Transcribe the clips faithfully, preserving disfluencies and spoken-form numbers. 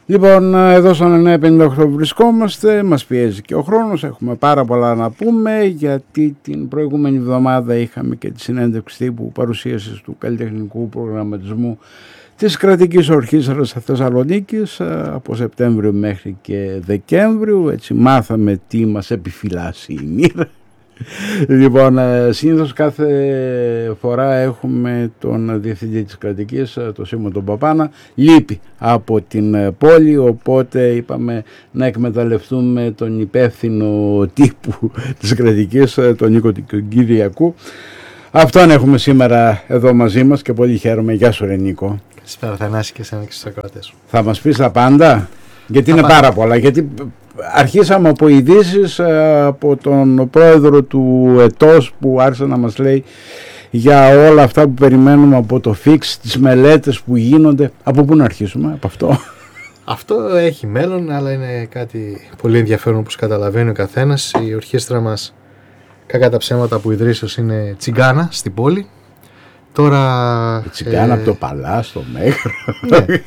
Λοιπόν, εδώ στον εννιά πενήντα οκτώ βρισκόμαστε, μας πιέζει και ο χρόνος, έχουμε πάρα πολλά να πούμε, γιατί την προηγούμενη εβδομάδα είχαμε και τη συνέντευξη τύπου παρουσίασης του καλλιτεχνικού προγραμματισμού της Κρατικής Ορχήστρας Θεσσαλονίκης από Σεπτέμβριο μέχρι και Δεκέμβριο. Έτσι μάθαμε τι μας επιφυλάσσει η μοίρα. Λοιπόν, συνήθως κάθε φορά έχουμε τον διευθυντή της Κρατικής, τον Σίμω τον Παπάνα, λείπει από την πόλη, οπότε είπαμε να εκμεταλλευτούμε τον υπεύθυνο τύπου της Κρατικής, τον Νίκο Κυριακού. Αυτόν έχουμε σήμερα εδώ μαζί μας και πολύ χαίρομαι. Γεια σου ρε Νίκο. Καλησπέρα Θανάση και εσένα και στους ακροατές. Θα μας πεις τα πάντα, γιατί τα είναι πάντα. Πάρα πολλά, γιατί αρχίσαμε από ειδήσεις από τον πρόεδρο του ΕΤΟΣ που άρχισε να μας λέει για όλα αυτά που περιμένουμε από το φίξ, τις μελέτες που γίνονται. Από πού να αρχίσουμε, από αυτό? Αυτό έχει μέλλον, αλλά είναι κάτι πολύ ενδιαφέρον όπως καταλαβαίνει ο καθένας. Η ορχήστρα μας, κακά τα ψέματα που ιδρύσεως, είναι τσιγκάνα στην πόλη. Τώρα, η τσιγκάνα ε... από το Παλά στο Μέγαρο. Ναι.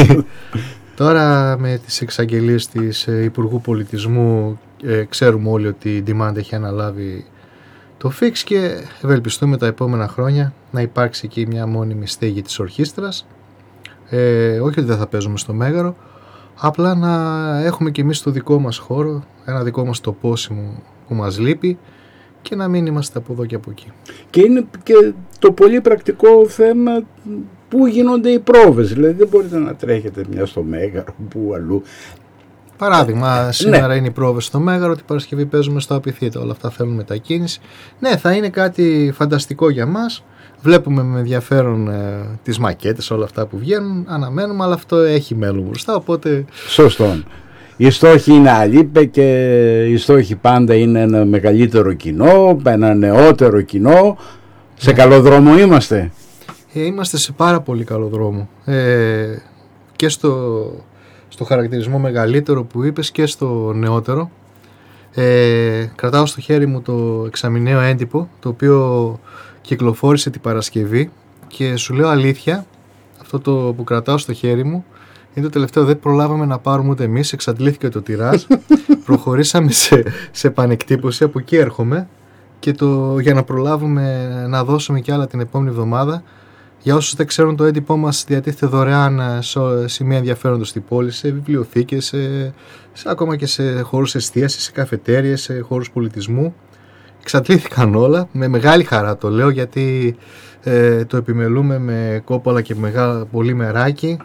Τώρα με τις εξαγγελίες της Υπουργού Πολιτισμού ε, ξέρουμε όλοι ότι η Demand έχει αναλάβει το φίξ και ευελπιστούμε τα επόμενα χρόνια να υπάρξει εκεί μια μόνιμη στέγη της ορχήστρας. Ε, όχι ότι δεν θα παίζουμε στο Μέγαρο, απλά να έχουμε και εμείς το δικό μας χώρο, ένα δικό μας τοπόσιμο που μας λείπει και να μην είμαστε από εδώ και από εκεί. Και είναι και το πολύ πρακτικό θέμα πού γίνονται οι πρόβες, δηλαδή δεν μπορείτε να τρέχετε μια στο Μέγαρο, που αλλού. Παράδειγμα, σήμερα ναι. είναι οι πρόβες στο Μέγαρο, την Παρασκευή παίζουμε στο Απιθύτα, όλα αυτά θέλουν μετακίνηση. Ναι, θα είναι κάτι φανταστικό για μας, βλέπουμε με ενδιαφέρον ε, τις μακέτες, όλα αυτά που βγαίνουν, αναμένουμε, αλλά αυτό έχει μέλλον μπροστά, οπότε... Σωστό. Οι στόχοι είναι άλλοι και οι στόχοι πάντα είναι ένα μεγαλύτερο κοινό, ένα νεότερο κοινό. Σε ναι. καλό δρόμο είμαστε. Ε, είμαστε σε πάρα πολύ καλό δρόμο. Ε, και στο, στο χαρακτηρισμό μεγαλύτερο που είπες και στο νεότερο. Ε, κρατάω στο χέρι μου το εξαμηναίο έντυπο, το οποίο κυκλοφόρησε την Παρασκευή και σου λέω αλήθεια, αυτό το που κρατάω στο χέρι μου είναι το τελευταίο, δεν προλάβαμε να πάρουμε ούτε εμείς, εξαντλήθηκε το τιράζ, προχωρήσαμε σε, σε πανεκτύπωση, από εκεί έρχομαι και το, για να προλάβουμε να δώσουμε κι άλλα την επόμενη εβδομάδα. Για όσους δεν ξέρουν, το έντυπό μας διατίθεται δωρεάν σε σημεία ενδιαφέροντος στην πόλη, σε βιβλιοθήκες, σε, σε, ακόμα και σε χώρους εστίασης, σε καφετέριες, σε χώρους πολιτισμού. Εξαντλήθηκαν όλα, με μεγάλη χαρά το λέω, γιατί ε, το επιμελούμε με κόπολα και μεγάλο, πολύ μεράκι.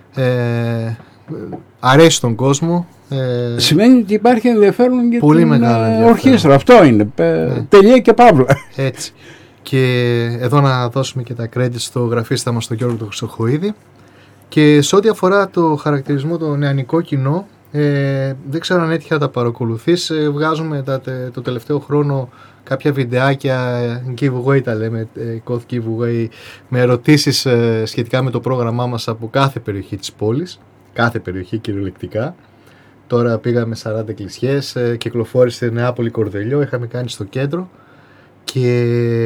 Ε, αρέσει στον κόσμο. Ε, Σημαίνει ότι υπάρχει ενδιαφέρον για πολύ την ορχήστρα. Αυτό είναι. Ναι. Τελεία και παύλα. Έτσι. Και εδώ να δώσουμε και τα credits στο γραφίστα μας, τον Γιώργο τον Χρυσοχοΐδη. Και σε ό,τι αφορά το χαρακτηρισμό το νεανικό κοινό, ε, δεν ξέρω αν έτυχε να τα παρακολουθείς. Ε, βγάζουμε τα, το τελευταίο χρόνο κάποια βιντεάκια, giveaway τα λέμε, code giveaway, με ερωτήσεις ε, σχετικά με το πρόγραμμά μας από κάθε περιοχή της πόλης, κάθε περιοχή κυριολεκτικά. Τώρα πήγαμε σαράντα εκκλησιές, ε, κυκλοφόρησε Νεάπολη Κορδελιό, είχαμε κάνει στο κέντρο και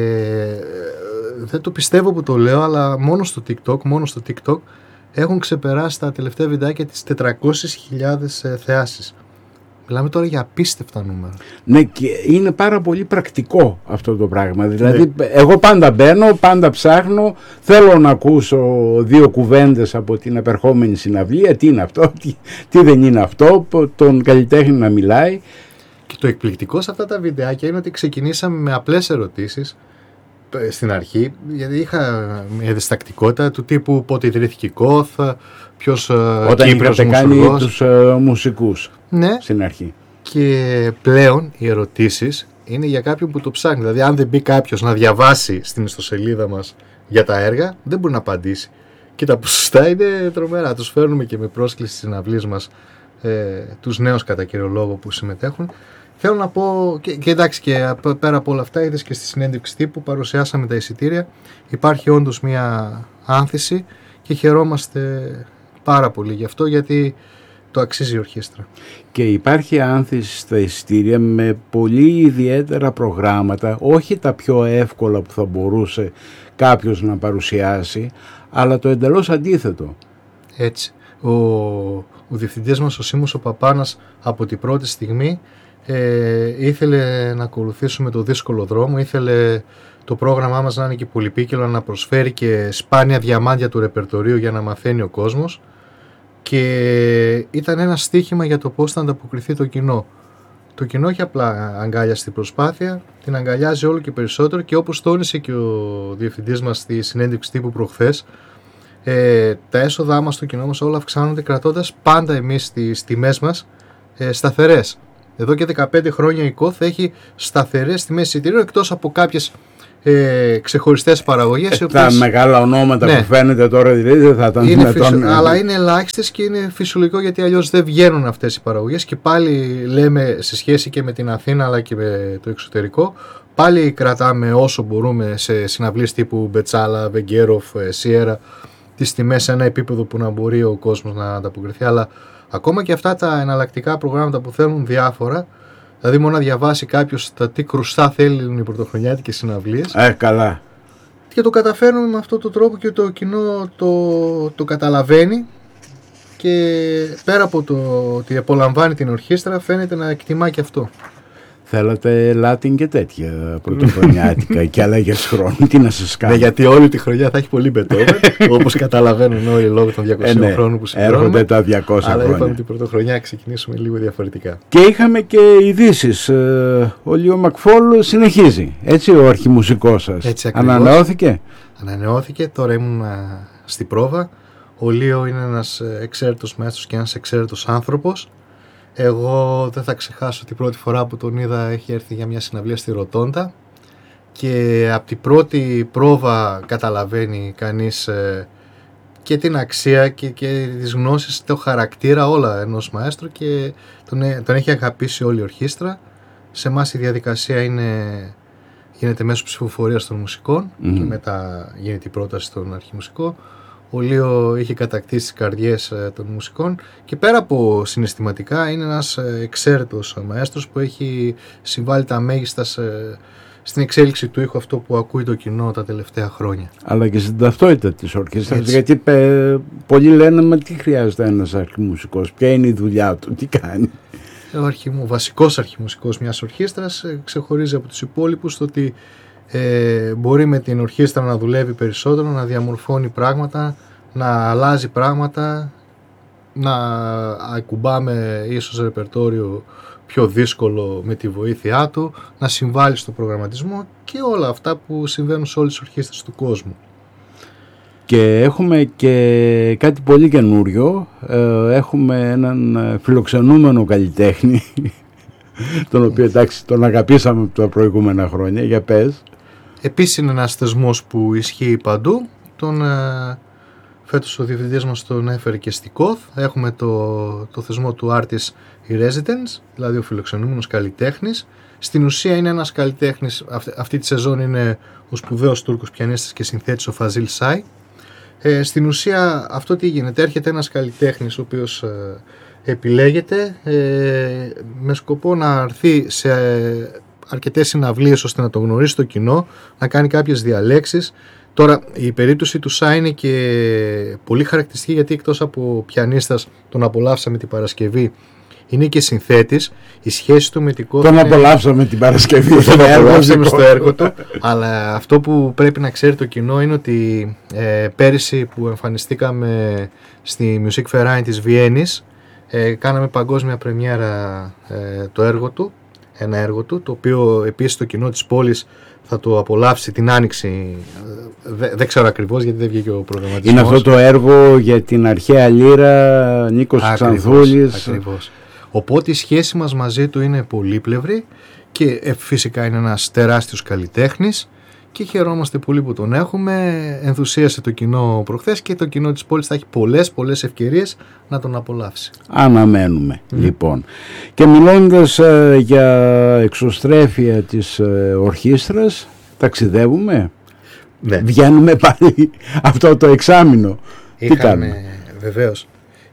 ε, δεν το πιστεύω που το λέω, αλλά μόνο στο TikTok, μόνο στο TikTok έχουν ξεπεράσει τα τελευταία βιντεάκια τις τετρακόσιες χιλιάδες ε, θεάσεις. Μιλάμε τώρα για απίστευτα νούμερα. Ναι, και είναι πάρα πολύ πρακτικό αυτό το πράγμα. Δηλαδή, ναι. εγώ πάντα μπαίνω, πάντα ψάχνω, θέλω να ακούσω δύο κουβέντες από την επερχόμενη συναυλία. Τι είναι αυτό, τι, τι δεν είναι αυτό, τον καλλιτέχνη να μιλάει. Και το εκπληκτικό σε αυτά τα βιντεάκια είναι ότι ξεκινήσαμε με απλές ερωτήσεις στην αρχή, γιατί είχα μια διστακτικότητα του τύπου πότε ιδρύθηκε η ΚΟΘ, ποιος όταν είχατε κάνει τους uh, μουσικούς, ναι, στην αρχή. Και πλέον οι ερωτήσεις είναι για κάποιον που το ψάχνει. Δηλαδή αν δεν μπει κάποιος να διαβάσει στην ιστοσελίδα μας για τα έργα, δεν μπορεί να απαντήσει. Και τα ποσοστά είναι τρομερά. Τους φέρνουμε και με πρόσκληση στις συναυλίες μας ε, τους νέους κατά κύριο λόγο που συμμετέχουν. Θέλω να πω, και, και εντάξει, και πέρα από όλα αυτά, είδες και στη συνέντευξη τύπου παρουσιάσαμε τα εισιτήρια. Υπάρχει όντως μια άνθηση και χαιρόμαστε πάρα πολύ γι' αυτό, γιατί το αξίζει η ορχήστρα. Και υπάρχει άνθηση στα εισιτήρια με πολύ ιδιαίτερα προγράμματα, όχι τα πιο εύκολα που θα μπορούσε κάποιος να παρουσιάσει, αλλά το εντελώς αντίθετο. Έτσι. Ο, ο διευθυντής μας, ο Σίμος ο Παπάνας, από την πρώτη στιγμή ε, ήθελε να ακολουθήσουμε το δύσκολο δρόμο, ήθελε το πρόγραμμά μας να είναι και πολυπίκυλο, να προσφέρει και σπάνια διαμάντια του ρεπερτορίου για να μαθαίνει ο κόσμος, και ήταν ένα στοίχημα για το πώς θα ανταποκριθεί το κοινό. Το κοινό όχι απλά αγκάλιασε την προσπάθεια, την αγκαλιάζει όλο και περισσότερο, και όπως τόνισε και ο διευθυντής μας στη συνέντευξη τύπου προχθές, ε, τα έσοδά μας στο κοινό μας όλα αυξάνονται, κρατώντας πάντα εμείς τις τιμές μας ε, σταθερές. Εδώ και δεκαπέντε χρόνια η ΚΟΘ έχει σταθερές τιμές εισιτηρίων, εκτός από κάποιες ε, ξεχωριστές παραγωγές. Ε, οποίες... Τα μεγάλα ονόματα, ναι, που φαίνεται τώρα δηλαδή δεν θα ήταν είναι φυσιο... Αλλά είναι ελάχιστες και είναι φυσιολογικό, γιατί αλλιώς δεν βγαίνουν αυτές οι παραγωγές, και πάλι λέμε σε σχέση και με την Αθήνα αλλά και με το εξωτερικό, πάλι κρατάμε όσο μπορούμε σε συναυλίες τύπου Μπετσάλα, Βεγγέροφ, Σιέρα τις τιμές σε ένα επίπεδο που να μπορεί ο κόσμος να ανταποκριθεί. Αλλά ακόμα και αυτά τα εναλλακτικά προγράμματα που θέλουν διάφορα, δηλαδή μόνο να διαβάσει κάποιος τα τι κρουστά θέλουν οι πρωτοχρονιάτικες συναυλίες. Ε, καλά. Και το καταφέρνουμε με αυτόν τον τρόπο, και το κοινό το, το καταλαβαίνει, και πέρα από το ότι απολαμβάνει την ορχήστρα, φαίνεται να εκτιμά και αυτό. Θέλατε Latin και τέτοια πρωτοχρονιάτικα και αλλαγές χρόνου. Τι να σας κάνω. Ναι, γιατί όλη τη χρονιά θα έχει πολύ Μπετόβεν, όπως καταλαβαίνουν όλοι λόγω των διακοσίων ε, ναι, χρόνων που συμπληρώνουμε. Έρχονται τα διακόσια αλλά χρόνια. Αλλά είπαμε την πρωτοχρονιά ξεκινήσουμε λίγο διαφορετικά. Και είχαμε και ειδήσεις. Ο Λίο Μακφόλ συνεχίζει. Έτσι, ο αρχιμουσικός σας. Έτσι ακριβώς. Ανανεώθηκε. Ανανεώθηκε. Τώρα ήμουν στη πρόβα. Ο Λίο είναι ένας εξαίρετος μέστρος και ένας εξαίρετος άνθρωπος. Εγώ δεν θα ξεχάσω την πρώτη φορά που τον είδα, έχει έρθει για μια συναυλία στη Ρωτόντα, και από την πρώτη πρόβα καταλαβαίνει κανείς ε, και την αξία και, και τις γνώσεις, το χαρακτήρα όλα ενός μαέστρου, και τον, τον έχει αγαπήσει όλη η ορχήστρα. Σε εμάς η διαδικασία είναι, γίνεται μέσω ψηφοφορίας των μουσικών, mm. και μετά γίνεται η πρόταση στον αρχιμουσικό. Ο Λίο είχε κατακτήσει τις καρδιές ε, των μουσικών, και πέρα από συναισθηματικά είναι ένας ε, εξαίρετος μαέστρος που έχει συμβάλει τα μέγιστα σε, στην εξέλιξη του ήχου, αυτό που ακούει το κοινό τα τελευταία χρόνια. Αλλά και στην ταυτότητα της ορχήστρας, γιατί πε, πολλοί λένε μα τι χρειάζεται ένας αρχιμουσικός, ποια είναι η δουλειά του, τι κάνει. Ο, αρχιμου, ο βασικός αρχιμουσικός μιας ορχήστρας ε, ξεχωρίζει από τους υπόλοιπους στο ότι Ε, μπορεί με την ορχήστρα να δουλεύει περισσότερο, να διαμορφώνει πράγματα, να αλλάζει πράγματα, να ακουμπάμε ίσως ρεπερτόριο πιο δύσκολο με τη βοήθειά του, να συμβάλλει στο προγραμματισμό και όλα αυτά που συμβαίνουν σε όλες τις ορχήστρες του κόσμου. Και έχουμε και κάτι πολύ καινούριο, ε, έχουμε έναν φιλοξενούμενο καλλιτέχνη, τον οποίο εντάξει τον αγαπήσαμε από τα προηγούμενα χρόνια, για πες. Επίσης είναι ένας θεσμός που ισχύει παντού. Τον, ε, φέτος ο διευθυντής μας τον έφερε και στη ΚΟΘ. Έχουμε το, το θεσμό του Artist Residence, δηλαδή ο φιλοξενούμενος καλλιτέχνης. Στην ουσία είναι ένας καλλιτέχνης, αυτή, αυτή τη σεζόν είναι ο σπουδαίος Τούρκος πιανίστας και συνθέτης ο Φαζίλ Σάι. Ε, στην ουσία αυτό τι γίνεται, έρχεται ένας καλλιτέχνης ο οποίος ε, επιλέγεται ε, με σκοπό να έρθει σε αρκετές συναυλίες ώστε να το γνωρίσει το κοινό, να κάνει κάποιες διαλέξεις. Τώρα η περίπτωση του Σάι είναι και πολύ χαρακτηριστική, γιατί εκτός από πιανίστας τον απολαύσαμε την Παρασκευή, είναι και συνθέτης. Η σχέση του με την ΚΟΘ. Τον είναι... απολαύσαμε την Παρασκευή. Τον απολαύσαμε στο έργο του. Αλλά αυτό που πρέπει να ξέρει το κοινό είναι ότι ε, πέρυσι που εμφανιστήκαμε στη Music Verein της Βιέννης, ε, κάναμε παγκόσμια πρεμιέρα ε, το έργο του, ένα έργο του, το οποίο επίσης το κοινό της πόλης θα το απολαύσει την Άνοιξη. Δεν, δεν ξέρω ακριβώς γιατί δεν βγήκε ο προγραμματισμός. Είναι αυτό το έργο για την αρχαία λύρα Νίκος Ξανθούλης. Ακριβώς. Οπότε η σχέση μας μαζί του είναι πολύπλευρη και ε, φυσικά είναι ένας τεράστιος καλλιτέχνης και χαιρόμαστε πολύ που τον έχουμε. Ενθουσίασε το κοινό προχθές και το κοινό της πόλης θα έχει πολλές πολλές ευκαιρίες να τον απολαύσει. Αναμένουμε mm. λοιπόν. Και μιλώντας ε, για εξωστρέφεια της ε, ορχήστρας, ταξιδεύουμε, ναι. Βγαίνουμε πάλι αυτό το εξάμηνο. Είχαμε, τι κάνουμε? Βεβαίως.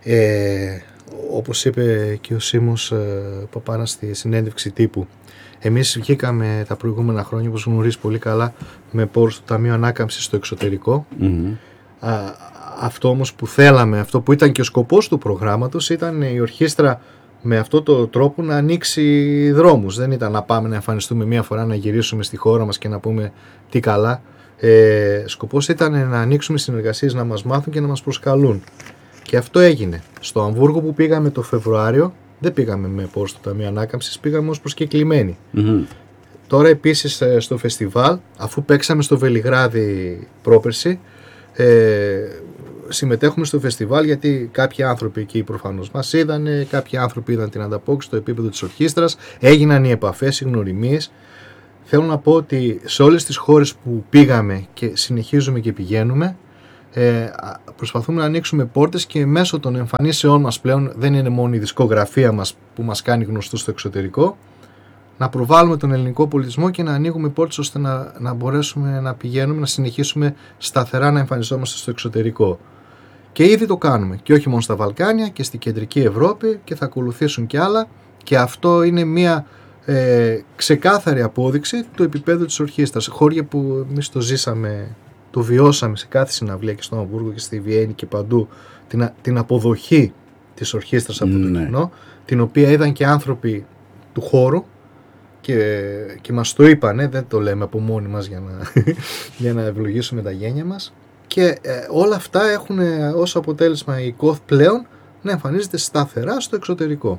Ε, όπως είπε και ο Σίμος ε, Παπάνας στη συνέντευξη τύπου, εμείς βγήκαμε τα προηγούμενα χρόνια, όπως γνωρίζεις πολύ καλά, με πόρους του Ταμείου Ανάκαμψης στο εξωτερικό. Mm-hmm. Α, αυτό όμως που θέλαμε, αυτό που ήταν και ο σκοπός του προγράμματος, ήταν η ορχήστρα με αυτόν τον τρόπο να ανοίξει δρόμους. Δεν ήταν να πάμε να εμφανιστούμε μία φορά, να γυρίσουμε στη χώρα μας και να πούμε τι καλά. Ε, σκοπός ήταν να ανοίξουμε συνεργασίες, να μας μάθουν και να μας προσκαλούν. Και αυτό έγινε. Στο Αμβούργο που πήγαμε το Φεβρουάριο, δεν πήγαμε με πόρους του Ταμείου Ανάκαμψης, πήγαμε ως προσκεκλημένοι. Mm-hmm. Τώρα επίσης στο φεστιβάλ, αφού παίξαμε στο Βελιγράδι πρόπερση, ε, συμμετέχουμε στο φεστιβάλ γιατί κάποιοι άνθρωποι εκεί προφανώς μας είδανε, κάποιοι άνθρωποι είδαν την ανταπόκριση στο επίπεδο της ορχήστρας, έγιναν οι επαφές, οι γνωριμίες. Θέλω να πω ότι σε όλες τις χώρες που πήγαμε και συνεχίζουμε και πηγαίνουμε, ε, προσπαθούμε να ανοίξουμε πόρτες και μέσω των εμφανίσεών μας πλέον δεν είναι μόνο η δισκογραφία μας που μας κάνει γνωστούς στο εξωτερικό, να προβάλλουμε τον ελληνικό πολιτισμό και να ανοίγουμε πόρτες ώστε να, να μπορέσουμε να πηγαίνουμε, να συνεχίσουμε σταθερά να εμφανιζόμαστε στο εξωτερικό. Και ήδη το κάνουμε και όχι μόνο στα Βαλκάνια και στην κεντρική Ευρώπη και θα ακολουθήσουν και άλλα, και αυτό είναι μια ε, ξεκάθαρη απόδειξη του επίπεδου της ορχήστρας. Χώρια που εμείς το ζήσαμε, το βιώσαμε σε κάθε συναυλία και στο Αμβούργο και στη Βιέννη και παντού, την, την αποδοχή της ορχήστρας από ναι. το κοινό, την οποία είδαν και άνθρωποι του χώρου και, και μας το είπανε, δεν το λέμε από μόνοι μας για να, για να ευλογήσουμε τα γένια μας. Και ε, όλα αυτά έχουν ε, ως αποτέλεσμα η ΚΟΘ πλέον να εμφανίζεται σταθερά στο εξωτερικό.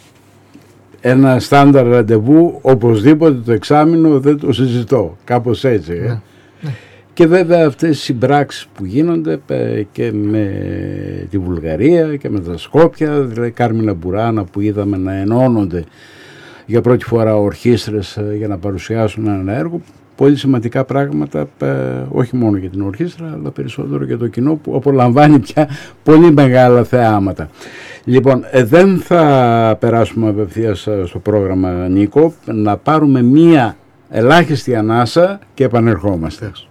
Ένα στάνταρ ραντεβού, οπωσδήποτε το εξάμηνο δεν το συζητώ, κάπως έτσι. Ε. Ναι, ναι. Και βέβαια αυτές οι συμπράξεις που γίνονται ε, και με τη Βουλγαρία και με τα Σκόπια, δηλαδή Κάρμινα Μπουράνα που είδαμε να ενώνονται για πρώτη φορά ορχήστρες ε, για να παρουσιάσουν ένα έργο. Πολύ σημαντικά πράγματα, όχι μόνο για την ορχήστρα, αλλά περισσότερο για το κοινό που απολαμβάνει πια πολύ μεγάλα θεάματα. Λοιπόν, δεν θα περάσουμε απευθείας στο πρόγραμμα, Νίκο, να πάρουμε μία ελάχιστη ανάσα και επανερχόμαστε.